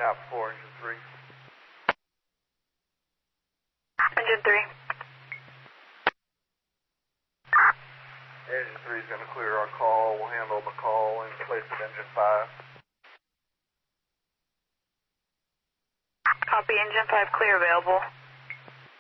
Now 4, engine 3. Engine 3. Engine 3 is going to clear our call. We'll handle the call in place of engine 5. Copy, engine 5 clear available.